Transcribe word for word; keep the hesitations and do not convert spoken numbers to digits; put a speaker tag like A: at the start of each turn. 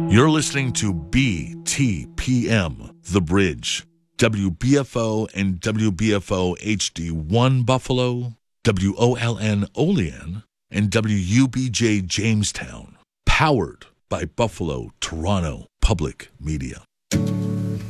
A: You're listening to B T P M, The Bridge, W B F O and W B F O H D one Buffalo, W O L N Olean, and W U B J Jamestown. Powered by Buffalo Toronto Public Media.